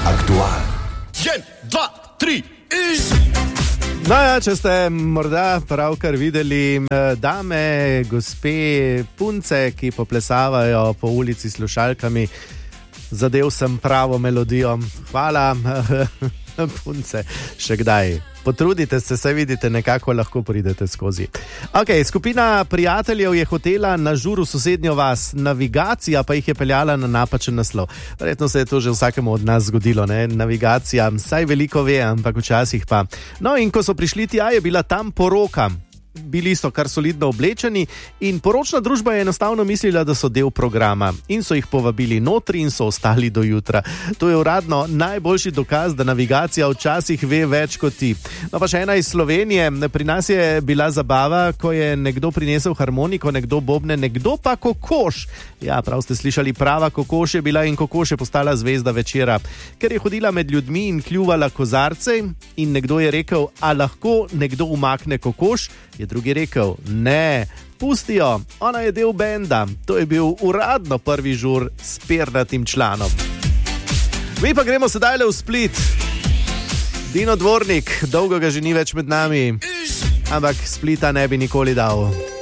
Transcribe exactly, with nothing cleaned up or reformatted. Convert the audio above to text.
Aktual. En, dva, tri, iz... No ja, če ste morda pravkar videli dame, gospe, punce, ki poplesavajo po ulici s slušalkami, zadev sem pravo melodijo. Hvala, punce, še kdaj. Potrudite se, saj vidite, nekako lahko pridete skozi. Ok, skupina prijateljev je hotela na žur v sosednjo vas, navigacija pa jih je peljala na napačen naslov. Verjetno se je to že vsakemu od nas zgodilo, ne? Navigacija, saj veliko ve, ampak včasih pa. No in ko so prišli tja, je bila tam poroka. Bili so kar solidno oblečeni in poročna družba je enostavno mislila, da so del programa in so jih povabili notri in so ostali do jutra. To je uradno najboljši dokaz, da navigacija včasih ve več kot ti. No pa še ena iz Slovenije. Pri nas je bila zabava, ko je nekdo prinesel harmoniko, nekdo bobne, nekdo pa kokoš. Ja, prav ste slišali, prava kokoš je bila in kokoš je postala zvezda večera. Ker je hodila med ljudmi in kljuvala kozarce in nekdo je rekel, a lahko nekdo umakne kokoš, je drugi rekel, ne, pustijo, ona je del benda. To je bil uradno prvi žur s pernatim članom. Mi pa gremo sedaj le v Split. Dino Dvornik, dolgo ga že ni več med nami, ampak Splita ne bi nikoli dal.